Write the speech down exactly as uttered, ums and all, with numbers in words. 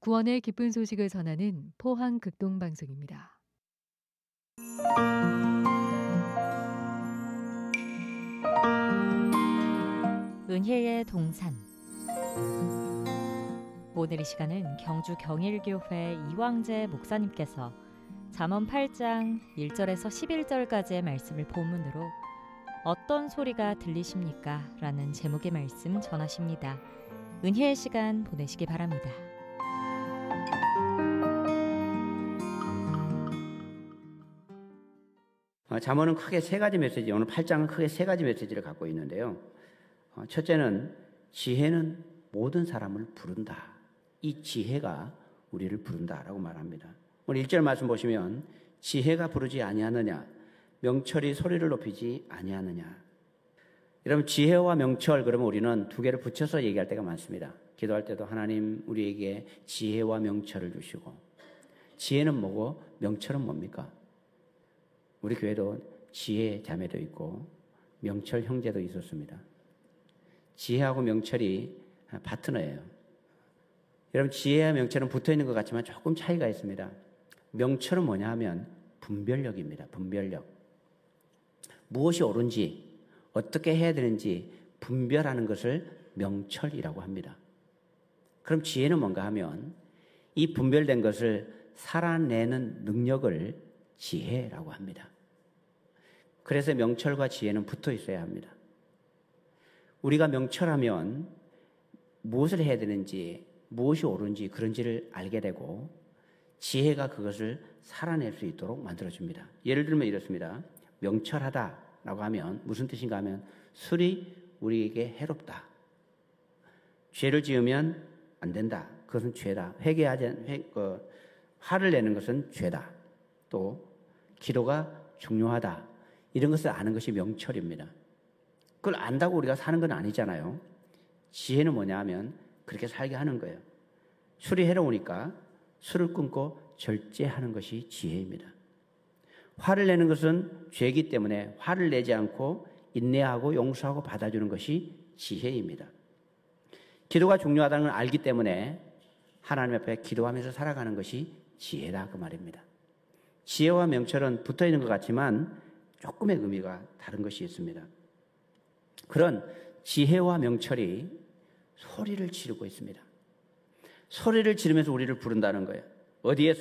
구원의 기쁜 소식을 전하는 포항 극동방송입니다. 은혜의 동산. 오늘 이 시간은 경주 경일교회 이왕재 목사님께서 잠언 팔 장 일 절에서 십일 절까지의 말씀을 본문으로 어떤 소리가 들리십니까? 라는 제목의 말씀 전하십니다. 은혜의 시간 보내시기 바랍니다. 잠언은 크게 세 가지 메시지, 오늘 팔 장은 크게 세 가지 메시지를 갖고 있는데요. 첫째는 지혜는 모든 사람을 부른다. 이 지혜가 우리를 부른다라고 말합니다. 오늘 일 절 말씀 보시면 지혜가 부르지 아니하느냐, 명철이 소리를 높이지 아니하느냐. 여러분, 지혜와 명철, 그러면 우리는 두 개를 붙여서 얘기할 때가 많습니다. 기도할 때도 하나님 우리에게 지혜와 명철을 주시고, 지혜는 뭐고 명철은 뭡니까? 우리 교회도 지혜 자매도 있고 명철 형제도 있었습니다. 지혜하고 명철이 파트너예요. 여러분, 지혜와 명철은 붙어있는 것 같지만 조금 차이가 있습니다. 명철은 뭐냐 하면 분별력입니다. 분별력. 무엇이 옳은지, 어떻게 해야 되는지 분별하는 것을 명철이라고 합니다. 그럼 지혜는 뭔가 하면 이 분별된 것을 살아내는 능력을 지혜라고 합니다. 그래서 명철과 지혜는 붙어 있어야 합니다. 우리가 명철하면 무엇을 해야 되는지, 무엇이 옳은지 그런지를 알게 되고, 지혜가 그것을 살아낼 수 있도록 만들어줍니다. 예를 들면 이렇습니다. 명철하다라고 하면 무슨 뜻인가 하면 술이 우리에게 해롭다. 죄를 지으면 안 된다. 그것은 죄다. 회개하지, 회, 어, 화를 내는 것은 죄다. 또 기도가 중요하다. 이런 것을 아는 것이 명철입니다. 그걸 안다고 우리가 사는 건 아니잖아요. 지혜는 뭐냐 하면 그렇게 살게 하는 거예요. 술이 해로우니까 술을 끊고 절제하는 것이 지혜입니다. 화를 내는 것은 죄이기 때문에 화를 내지 않고 인내하고 용서하고 받아주는 것이 지혜입니다. 기도가 중요하다는 걸 알기 때문에 하나님 앞에 기도하면서 살아가는 것이 지혜다, 그 말입니다. 지혜와 명철은 붙어 있는 것 같지만 조금의 의미가 다른 것이 있습니다. 그런 지혜와 명철이 소리를 지르고 있습니다. 소리를 지르면서 우리를 부른다는 거예요. 어디에